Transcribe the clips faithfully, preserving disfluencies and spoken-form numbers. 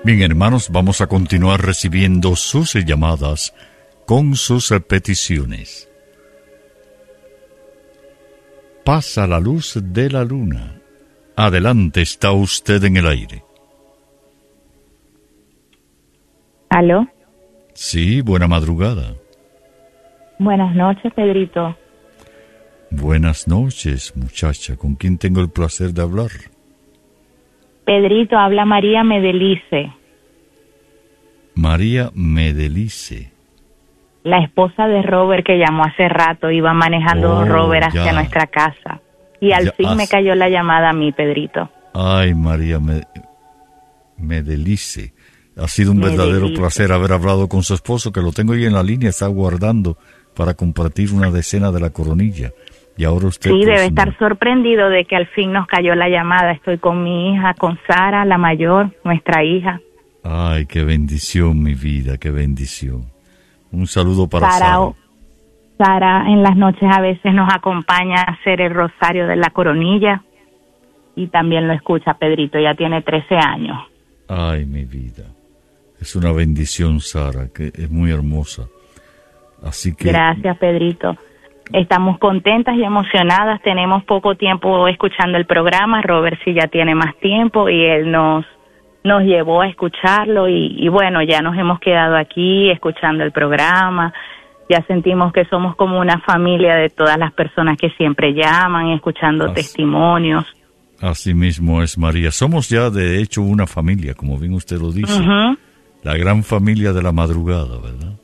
Bien, hermanos, vamos a continuar recibiendo sus llamadas con sus peticiones. Pasa la luz de la luna. Adelante, está usted en el aire. ¿Aló? Sí, buena madrugada. Buenas noches, Pedrito. Buenas noches, muchacha. ¿Con quién tengo el placer de hablar? Pedrito, habla María Medelice. María Medelice. La esposa de Robert que llamó hace rato, iba manejando Oh, Robert hacia ya. nuestra casa. Y al Ya, fin as- me cayó la llamada a mí, Pedrito. Ay, María Me- Medelice. Ha sido un Medelice. verdadero placer haber hablado con su esposo, que lo tengo ahí en la línea, está aguardando para compartir una decena de la coronilla. Y ahora usted... Sí, pues, debe no. estar sorprendido de que al fin nos cayó la llamada. Estoy con mi hija, con Sara, la mayor, nuestra hija. Ay, qué bendición, mi vida, qué bendición. Un saludo para Sara, Sara. o- Sara en las noches a veces nos acompaña a hacer el rosario de la coronilla y también lo escucha Pedrito, ya tiene trece años. Ay, mi vida. Es una bendición, Sara, que es muy hermosa. Así que... Gracias, Pedrito. Estamos contentas y emocionadas, tenemos poco tiempo escuchando el programa, Robert sí ya tiene más tiempo y él nos, nos llevó a escucharlo y, y bueno, ya nos hemos quedado aquí escuchando el programa. Ya sentimos que somos como una familia de todas las personas que siempre llaman, escuchando Así. testimonios. Así mismo es, María. Somos ya, de hecho, una familia, como bien usted lo dice. Ujú. La gran familia de la madrugada, ¿verdad?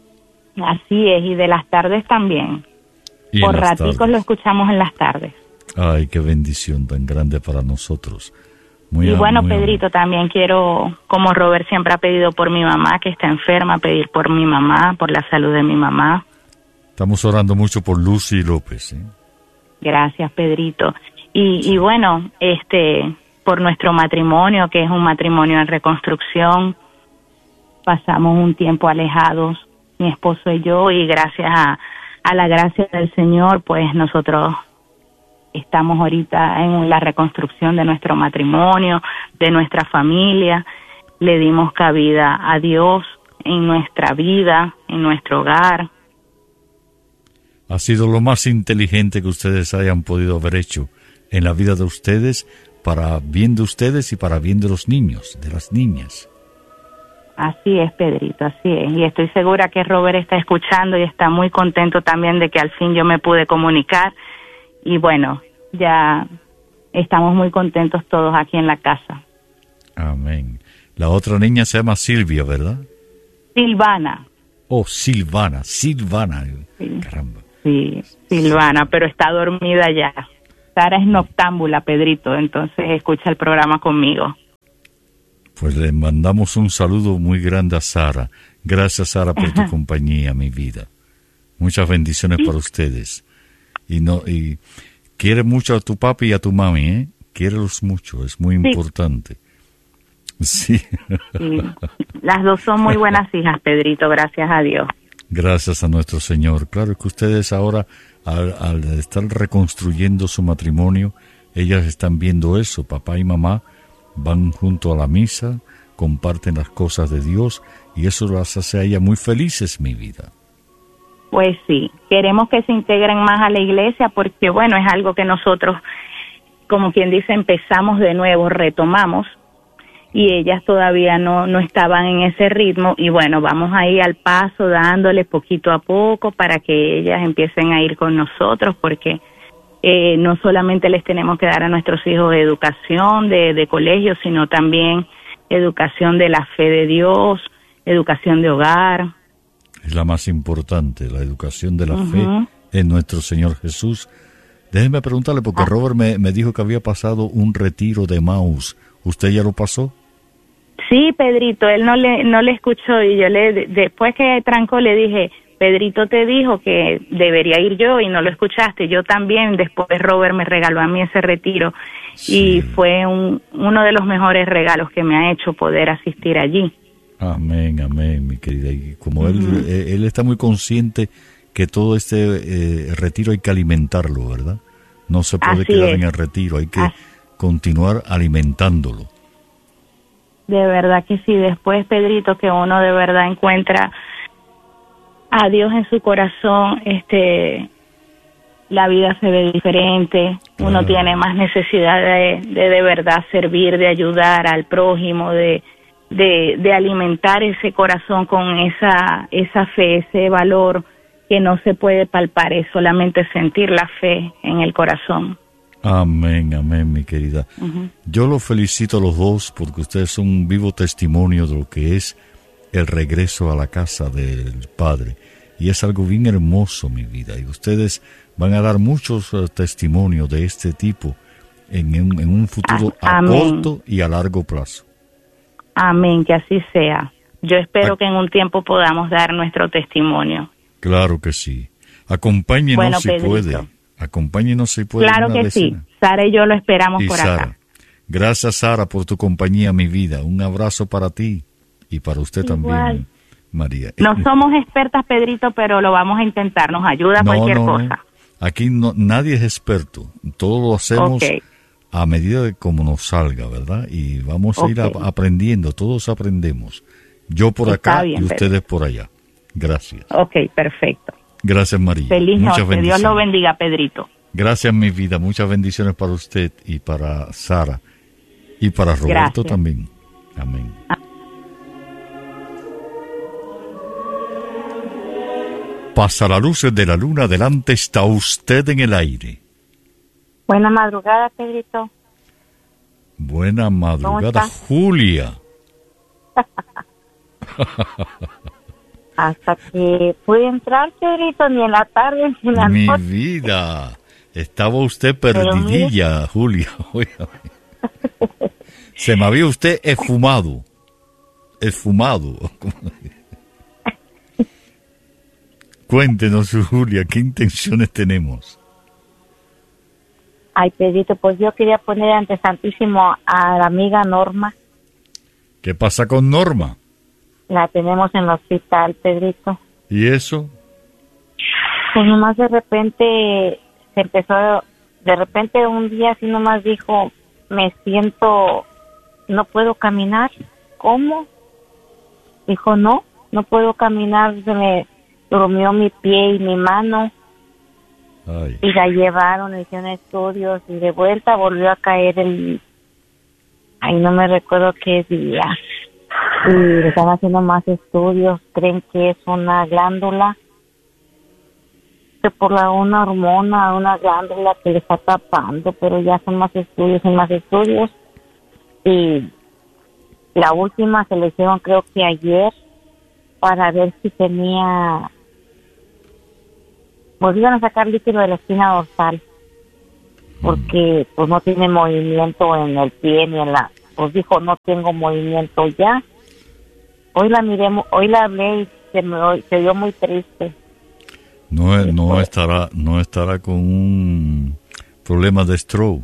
Así es, y de las tardes también. Y Por en las raticos tardes. lo escuchamos en las tardes. Ay, qué bendición tan grande para nosotros. Muy Y am- bueno, muy am- Pedrito, también quiero, como Robert siempre ha pedido por mi mamá, que está enferma, pedir por mi mamá, por la salud de mi mamá. Estamos orando mucho por Lucy López, ¿eh? Gracias, Pedrito. Y, y bueno, este, por nuestro matrimonio, que es un matrimonio en reconstrucción, pasamos un tiempo alejados, mi esposo y yo, y gracias a, a la gracia del Señor, pues nosotros estamos ahorita en la reconstrucción de nuestro matrimonio, de nuestra familia. Le dimos cabida a Dios en nuestra vida, en nuestro hogar. Ha sido lo más inteligente que ustedes hayan podido haber hecho en la vida de ustedes, para bien de ustedes y para bien de los niños, de las niñas. Así es, Pedrito, así es. Y estoy segura que Robert está escuchando y está muy contento también de que al fin yo me pude comunicar. Y bueno, ya estamos muy contentos todos aquí en la casa. Amén. La otra niña se llama Silvia, ¿verdad? Silvana. Oh, Silvana, Silvana. Sí. Caramba. Sí, Silvana, pero está dormida ya. Sara es noctámbula, Pedrito, entonces escucha el programa conmigo. Pues le mandamos un saludo muy grande a Sara. Gracias, Sara, por tu compañía, mi vida. Muchas bendiciones para ustedes. Y no y quiere mucho a tu papi y a tu mami, ¿eh? Quiérelos mucho, es muy Sí. importante. Sí. Sí. Las dos son muy buenas hijas, Pedrito, gracias a Dios. Gracias a nuestro Señor. Claro que ustedes ahora, al, al estar reconstruyendo su matrimonio, ellas están viendo eso. Papá y mamá van junto a la misa, comparten las cosas de Dios y eso las hace a ellas muy felices, mi vida. Pues sí, queremos que se integren más a la iglesia porque, bueno, es algo que nosotros, como quien dice, empezamos de nuevo, retomamos, y ellas todavía no, no estaban en ese ritmo, y bueno, vamos ahí al paso, dándoles poquito a poco para que ellas empiecen a ir con nosotros, porque eh, no solamente les tenemos que dar a nuestros hijos educación de, de colegio, sino también educación de la fe de Dios, educación de hogar. Es la más importante, la educación de la Ujú. fe en nuestro Señor Jesús. Déjeme preguntarle, porque Ah. Robert me, me dijo que había pasado un retiro de Maús. ¿Usted ya lo pasó? Sí, Pedrito, él no le no le escuchó y yo le después que trancó le dije, Pedrito te dijo que debería ir yo y no lo escuchaste. Yo también, después Robert me regaló a mí ese retiro Sí. y fue un, uno de los mejores regalos que me ha hecho poder asistir allí. Amén, amén, mi querida. Y como él, eh, él está muy consciente que todo este eh, retiro hay que alimentarlo, ¿verdad? No se puede Así quedar es. en el retiro, hay que Así- continuar alimentándolo. De verdad que sí. Después, Pedrito, que uno de verdad encuentra a Dios en su corazón, este, la vida se ve diferente. Claro. Uno tiene más necesidad de, de de verdad servir, de ayudar al prójimo, de de, de alimentar ese corazón con esa esa fe, ese valor que no se puede palpar, es solamente sentir la fe en el corazón. Amén, amén, mi querida. Uh-huh. Yo los felicito a los dos porque ustedes son un vivo testimonio de lo que es el regreso a la casa del Padre. Y es algo bien hermoso, mi vida. Y ustedes van a dar muchos uh, testimonios de este tipo en, en, en un futuro a, a corto y a largo plazo. Amén, que así sea. Yo espero a- que en un tiempo podamos dar nuestro testimonio. Claro que sí. Acompáñenos bueno, si Pedrito. puede. Acompáñenos si puede. Claro que decena. sí. Sara y yo lo esperamos y por Sara. acá. Gracias, Sara, por tu compañía, mi vida. Un abrazo para ti y para usted Igual. también, María. No somos expertas, Pedrito, pero lo vamos a intentar. Nos ayuda no, cualquier no, cosa. No. Aquí no, nadie es experto. Todo lo hacemos okay. a medida de cómo nos salga, ¿verdad? Y vamos okay. a ir a, aprendiendo. Todos aprendemos. Yo por Está acá bien, y ustedes Pedro. por allá. Gracias. Ok, perfecto. Gracias, María. Feliz Muchas noche. Dios lo bendiga, Pedrito. Gracias, mi vida. Muchas bendiciones para usted y para Sara. Y para Roberto Gracias. también. Amén. Ah. Pasa la luz de la luna, adelante está usted en el aire. Buena madrugada, Pedrito. Buena madrugada, Julia. Hasta que pude entrar, Pedrito, ni en la tarde ni en la Mi noche. Mi vida, estaba usted perdidilla, Julia. Se me había usted esfumado. Esfumado. Cuéntenos, Julia, ¿qué intenciones tenemos? Ay, Pedrito, pues yo quería poner ante Santísimo a la amiga Norma. ¿Qué pasa con Norma? La tenemos en el hospital, Pedrito. ¿Y eso? Pues nomás de repente se empezó, de repente un día así nomás dijo, me siento, no puedo caminar. ¿Cómo? Dijo, no, no puedo caminar, se me durmió mi pie y mi mano. Ay. Y la llevaron, le hicieron estudios y de vuelta volvió a caer el, ay, no me recuerdo qué día. Y le están haciendo más estudios, creen que es una glándula, que por la una hormona, una glándula que le está tapando, pero ya son más estudios y más estudios. Y la última se le hicieron creo que ayer para ver si tenía, pues iban a sacar líquido de la espina dorsal, porque pues no tiene movimiento en el pie ni en la, pues dijo no tengo movimiento ya. Hoy la miré, hoy la hablé y se me se vio muy triste. No, no estará, no estará con un problema de stroke.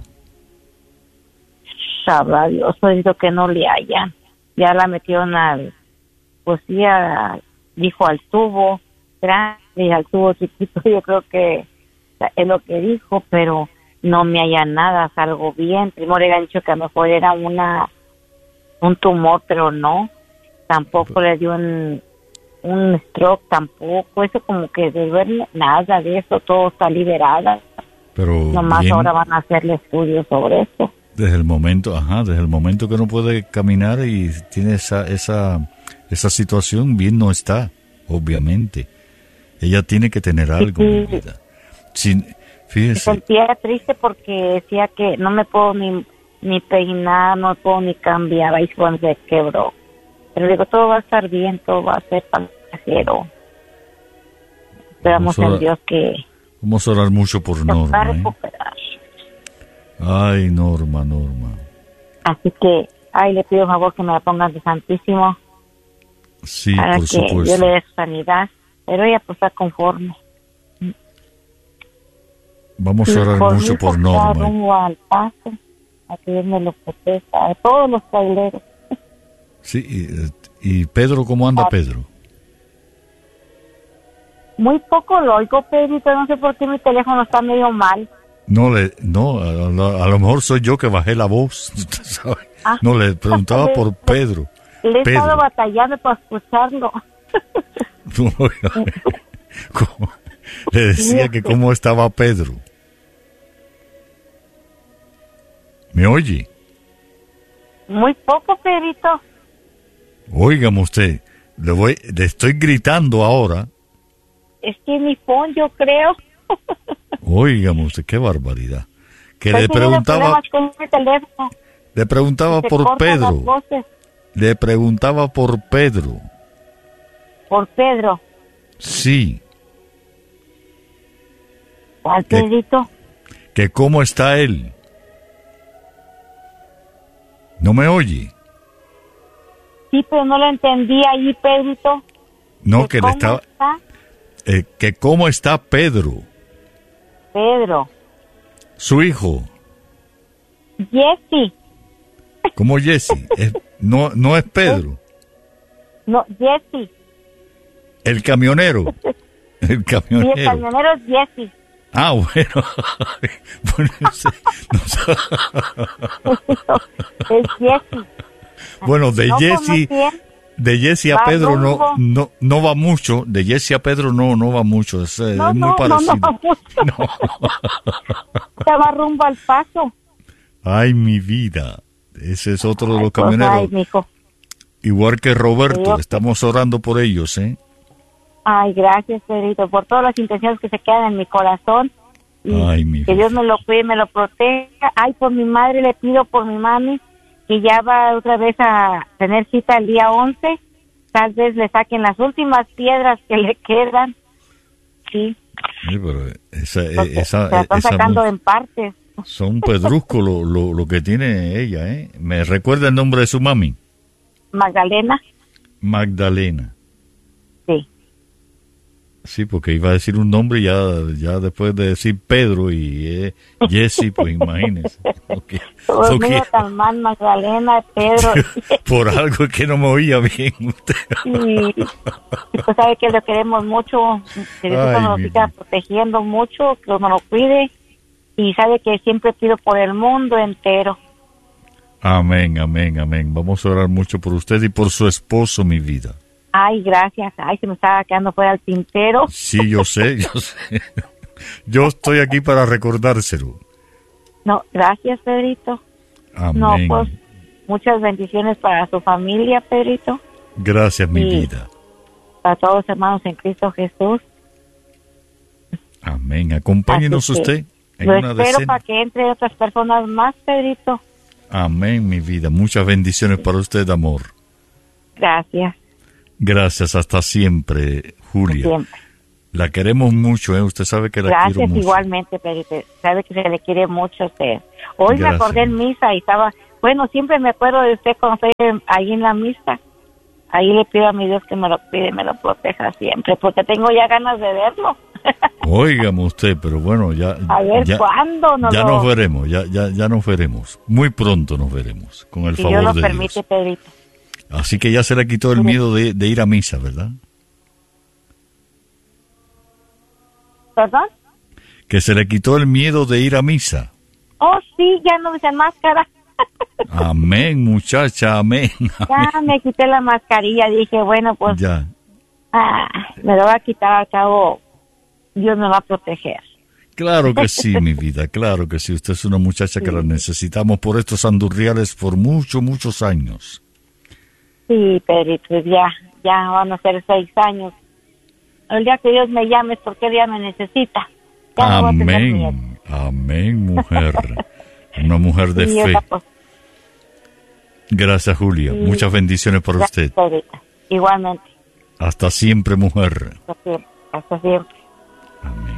Sabrá Dios, dijo que no le hayan. Ya la metieron al, pues sí, a, dijo al tubo grande y al tubo chiquito. Yo creo que es lo que dijo, pero no me haya nada, salgo bien. Primero le habían dicho que a lo mejor era una un tumor, pero no. Tampoco le dio un, un stroke, tampoco. Eso como que de ver nada de eso, todo está liberado. Pero nomás bien, ahora van a hacerle estudios sobre eso. Desde el momento, ajá, desde el momento que no puede caminar y tiene esa esa esa situación, bien no está, obviamente. Ella tiene que tener algo sí, en vida. Sin, fíjese. Se sentía triste porque decía que no me puedo ni ni peinar, no puedo ni cambiar, ahí cuando se quebró. Pero digo, todo va a estar bien, todo va a ser pasajero. Esperamos en Dios que... Vamos a orar mucho por Norma. Va a recuperar. ¿eh? Ay, Norma, Norma. Así que, ay, le pido favor que me la pongan de Santísimo. Sí, para por que supuesto. Yo le dé sanidad, pero ella pues está conforme. Vamos a orar por mucho por Norma. Rumbo al paso, a que Dios me lo proteja, a todos los traileros. Sí, y, y Pedro, ¿cómo anda Pedro? Muy poco lo oigo, Pedrito, no sé por qué mi teléfono está medio mal. No, le, no a, a, a lo mejor soy yo que bajé la voz, ¿sabes? Ah. No, le preguntaba por Pedro. Le he Pedro. estado batallando para escucharlo. ¿Cómo? Le decía que cómo estaba Pedro. ¿Me oye? Muy poco, Pedrito. Óigame usted, le, voy, le estoy gritando ahora. Es que mi phone, yo creo. Óigame usted, qué barbaridad. Que Estoy le teniendo preguntaba, problemas con mi teléfono. le preguntaba Se por cortan las Pedro. voces. Le preguntaba por Pedro. Por Pedro. Sí, ¿Cuál ¿Qué? Pedrito? que cómo está él. ¿No me oye? Sí, pero no lo entendí ahí, Pedrito. No, que le ¿Cómo estaba... está eh, que cómo está Pedro, Pedro? su hijo. Jesse. ¿Cómo Jesse? Es- no, no es Pedro. No, Jesse. El camionero. El Sí, el camionero. camionero es Jesse. Ah, bueno. Bueno, no sé, no sé. Es Jesse. Bueno, de No, pues, no Jesse, bien. de Jesse a Va Pedro no, rumbo. no, no va mucho. De Jesse a Pedro no, no va mucho. Es, eh, No, es muy no, no, parecido. no, mucho. No. Estaba rumbo al paso. Ay, mi vida. Ese es otro de los Ay, pues, camioneros. ay, mijo. Igual que Roberto. Sí. Estamos orando por ellos, ¿eh? Ay, gracias, Pedrito, por todas las intenciones que se quedan en mi corazón. Y Ay, mi que vida. Dios me lo cuide, me lo proteja. Ay, por mi madre le pido, por mi mami, que ya va otra vez a tener cita el día once. Tal vez le saquen las últimas piedras que le quedan. Sí, Sí, pero esa, porque esa, se la están esa sacando mu- en partes. son pedruscos lo, lo, lo que tiene ella, ¿eh? Me recuerda el nombre de su mami, Magdalena, Magdalena. sí. Sí, porque iba a decir un nombre y ya, ya después de decir Pedro y eh, Jesse, pues imagínese. Okay. Dios Okay. mío, tan mal, Magdalena, Pedro. Por algo que no me oía bien usted. Y pues sabe que lo queremos mucho, que Dios Ay, nos mi siga vida. protegiendo mucho, que nos lo cuide, y sabe que siempre pido por el mundo entero. Amén, amén, amén. Vamos a orar mucho por usted y por su esposo, mi vida. Ay, gracias. Ay, se me estaba quedando fuera el tintero. Sí, yo sé, yo sé. Yo estoy aquí para recordárselo. No, gracias, Pedrito. Amén. No, pues muchas bendiciones para su familia, Pedrito, Gracias, mi Sí. vida. para todos los hermanos en Cristo Jesús. Amén. Acompáñenos Así que usted en Lo una espero decena. para que entre otras personas más, Pedrito. Amén, mi vida. Muchas bendiciones para usted, amor. Gracias. Gracias, hasta siempre, Julia. Siempre. La queremos mucho, ¿eh? Usted sabe que la quiero Gracias mucho. igualmente, Pedrito. Sabe que se le quiere mucho a usted. Hoy Gracias. me acordé en misa y estaba... Bueno, siempre me acuerdo de usted cuando estoy en- ahí en la misa. Ahí le pido a mi Dios que me lo cuide, me lo proteja siempre, porque tengo ya ganas de verlo. Óigame usted, pero bueno, ya... A ver ya, cuándo nos ya lo... nos veremos, ya, ya, ya nos veremos. Muy pronto nos veremos, con el si favor Dios lo de permite, Dios. Pedrito. Así que ya se le quitó el Sí. miedo de, de ir a misa, ¿verdad? ¿Perdón? Que se le quitó el miedo de ir a misa. Oh, sí, ya no usa máscara. Amén, muchacha, amén. Ya me quité la mascarilla. Dije, bueno, pues Ya. ah, me lo voy a quitar, al cabo Dios me va a proteger. Claro que sí, mi vida, claro que sí. Usted es una muchacha que la necesitamos por estos andurriales por muchos, muchos años. Sí, Pedrito, pues ya, ya van a ser seis años. El día que Dios me llame es porque Dios me necesita. Ya no voy a tener miedo. Amén, amén, mujer. Una mujer de Sí, fe. esa, pues, Gracias, Julia. Sí. Muchas bendiciones para gracias, usted. Pedrito. Igualmente. Hasta siempre, mujer. Hasta siempre. Hasta siempre. Amén.